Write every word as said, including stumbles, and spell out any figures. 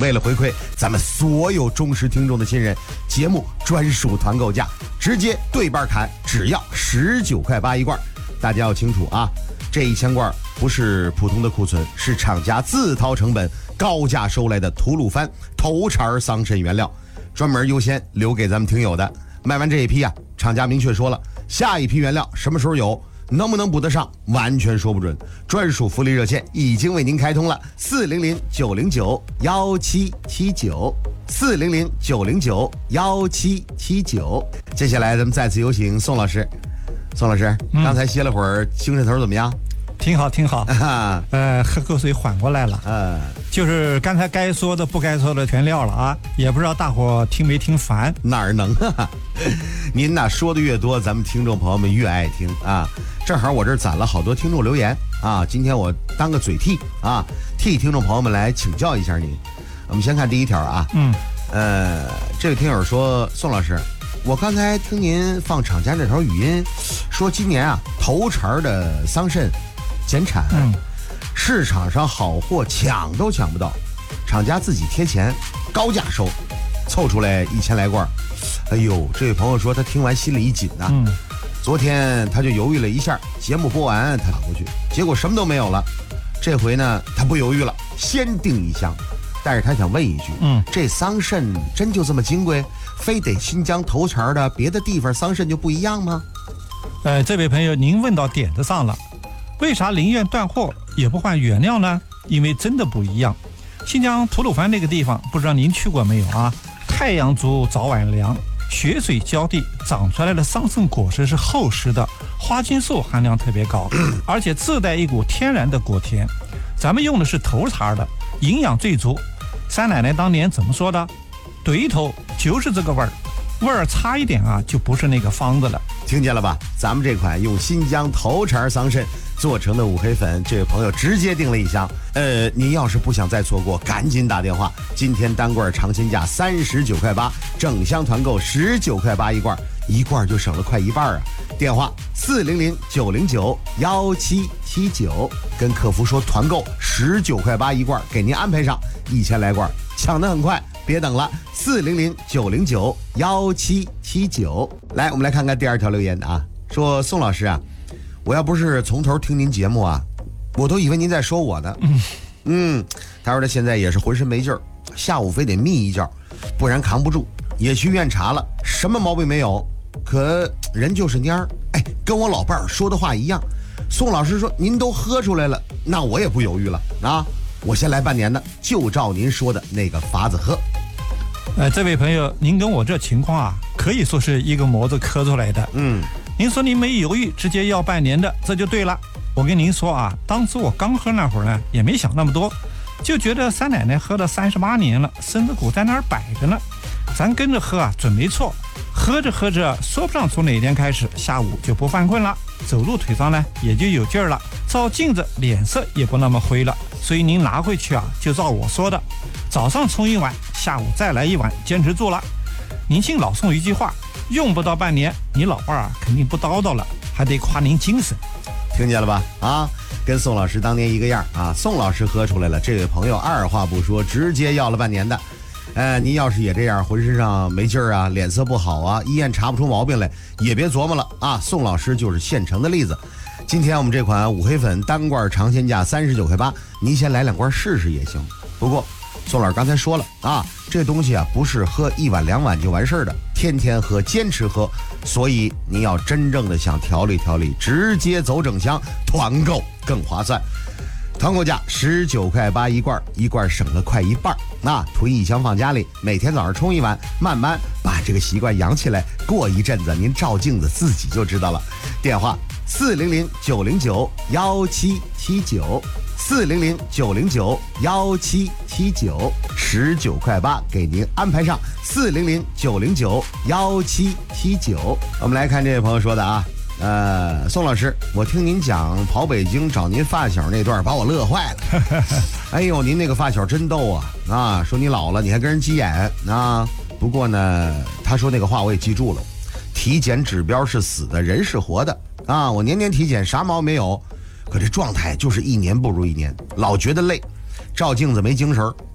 为了回馈咱们所有忠实听众的信任，节目专属团购价，直接对半砍，只要十九块八一罐。大家要清楚啊，这一千罐不是普通的库存，是厂家自掏成本高价收来的吐鲁番头茬桑葚原料，专门优先留给咱们听友的。卖完这一批啊，厂家明确说了，下一批原料什么时候有，能不能补得上，完全说不准。专属福利热线已经为您开通了，四零零九零九幺七七九，四零零九零九幺七七九。接下来咱们再次有请宋老师。宋老师，嗯、刚才歇了会儿，精神头怎么样？ 挺好，挺好。呃，喝口水缓过来了。呃，就是刚才该说的不该说的全撂了啊，也不知道大伙听没听烦。 哪儿能啊？您呐说的越多，咱们听众朋友们越爱听啊。正好我这儿攒了好多听众留言啊，今天我当个嘴替啊，替听众朋友们来请教一下您。我们先看第一条啊，嗯，呃，这位听友说，宋老师，我刚才听您放厂家这条语音，说今年啊头茬的桑葚减产，嗯，市场上好货抢都抢不到，厂家自己贴钱高价收，凑出来一千来罐。哎呦，这位朋友说他听完心里一紧呐、啊嗯，昨天他就犹豫了一下，节目播完他打过去，结果什么都没有了。这回呢他不犹豫了，先订一箱。但是他想问一句，嗯，这桑葚真就这么金贵？非得新疆头茬的，别的地方桑葚就不一样吗？ 呃，这位朋友，您问到点子上了。为啥宁愿断货也不换原料呢？因为真的不一样。新疆吐鲁番那个地方，不知道您去过没有啊？太阳足，早晚凉，雪水浇地，长出来的桑葚果实是厚实的，花青素含量特别高，而且自带一股天然的果甜。咱们用的是头茬的，营养最足。三奶奶当年怎么说的？对头就是这个味儿，味儿差一点啊，就不是那个方子了。 听见了吧？咱们这款用新疆头茬桑葚做成的五黑粉，这位朋友直接订了一箱。呃，您要是不想再错过，赶紧打电话。今天单罐尝鲜价三十九块八，整箱团购十九块八一罐，一罐就省了快一半啊！电话四零零九零九幺七七九，跟客服说团购十九块八一罐，给您安排上一千来罐，抢得很快。别等了，四零零九零九幺七七九。来，我们来看看第二条留言啊，说宋老师啊，我要不是从头听您节目啊，我都以为您在说我呢。嗯，嗯，他说他现在也是浑身没劲儿，下午非得眯一觉，不然扛不住，也去院查了，什么毛病没有，可人就是蔫儿。哎，跟我老伴儿说的话一样。宋老师说您都喝出来了，那我也不犹豫了啊。我先来半年的，就照您说的那个法子喝。 呃，这位朋友，您跟我这情况啊，可以说是一个模子刻出来的。嗯，您说您没犹豫，直接要半年的，这就对了。我跟您说啊，当时我刚喝那会儿呢，也没想那么多，就觉得三奶奶喝了三十八年了，身子骨在那儿摆着呢，咱跟着喝啊，准没错。喝着喝着，说不上从哪天开始，下午就不犯困了，走路腿上呢也就有劲儿了，照镜子脸色也不那么灰了。所以您拿回去啊，就照我说的，早上冲一碗，下午再来一碗，坚持住了。您信老宋一句话，用不到半年，你老伴儿啊肯定不叨叨了，还得夸您精神。 听见了吧？啊，跟宋老师当年一个样啊！宋老师喝出来了，这位朋友二话不说，直接要了半年的。呃，您要是也这样，浑身上没劲儿啊，脸色不好啊，医院查不出毛病来，也别琢磨了啊！宋老师就是现成的例子。今天我们这款五黑粉单罐尝鲜价三十九块八，您先来两罐试试也行。不过宋老师刚才说了啊，这东西啊不是喝一碗两碗就完事儿的，天天喝，坚持喝。所以您要真正的想调理调理，直接走整箱，团购更划算。团购价十九块八一罐，一罐省了快一半。那囤一箱放家里，每天早上冲一碗，慢慢把这个习惯养起来。过一阵子您照镜子自己就知道了。电话四零零九零九幺七七九，四零零九零九幺七七九，十九块八给您安排上。四零零九零九幺七七九。我们来看这位朋友说的啊。呃，宋老师，我听您讲跑北京找您发小那段，把我乐坏了。哎呦，您那个发小真逗啊！啊，说你老了，你还跟人急眼啊。不过呢，他说那个话我也记住了。体检指标是死的，人是活的啊！我年年体检，啥毛没有，可这状态就是一年不如一年，老觉得累，照镜子没精神，